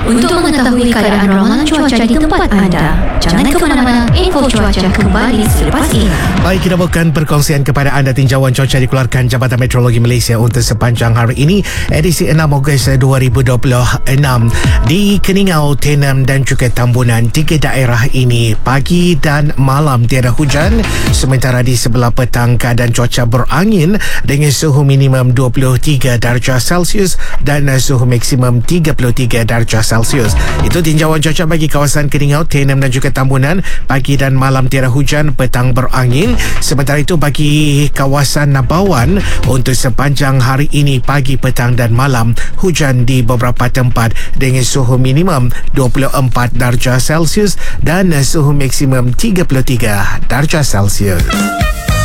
Untuk mengetahui keadaan ramalan cuaca di tempat anda, jangan ke mana-mana, info cuaca kembali selepas ini. Baik, kita bawakan perkongsian kepada anda tinjauan cuaca dikeluarkan Jabatan Meteorologi Malaysia untuk sepanjang hari ini, edisi 6 Ogos 2026. Di Keningau, Tenem dan juga Tambunan, 3 daerah ini pagi dan malam tiada hujan, sementara di sebelah petang keadaan cuaca berangin dengan suhu minimum 23 darjah Celsius dan suhu maksimum 33 darjah Celsius. Itu tinjauan cuaca bagi kawasan Keningau, Tenem dan juga Tambunan. Pagi dan malam tiada hujan, petang berangin. Sementara itu bagi kawasan Nabawan, untuk sepanjang hari ini pagi, petang dan malam hujan di beberapa tempat dengan suhu minimum 24 darjah Celsius dan suhu maksimum 33 darjah Celsius.